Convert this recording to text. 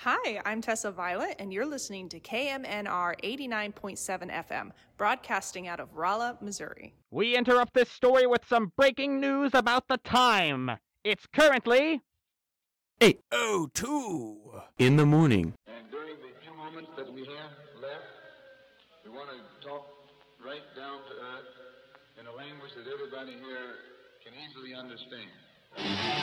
Hi, I'm Tessa Violet, and you're listening to KMNR 89.7 FM, broadcasting out of Rolla, Missouri. We interrupt this story with some breaking news about the time. It's currently 8:02 in the morning. And during the few moments that we have left, we want to talk right down to earth in a language that everybody here can easily understand.